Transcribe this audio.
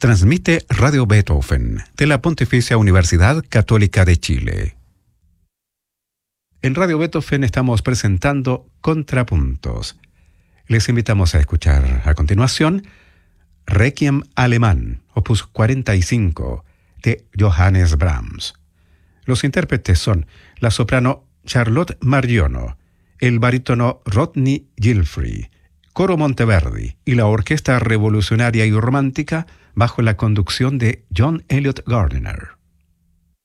Transmite Radio Beethoven de la Pontificia Universidad Católica de Chile. En Radio Beethoven estamos presentando Contrapuntos. Les invitamos a escuchar a continuación Requiem alemán, opus 45, de Johannes Brahms. Los intérpretes son la soprano Charlotte Mariono, el barítono Rodney Gilfrey, Coro Monteverdi y la Orquesta Revolucionaria y Romántica bajo la conducción de John Eliot Gardiner.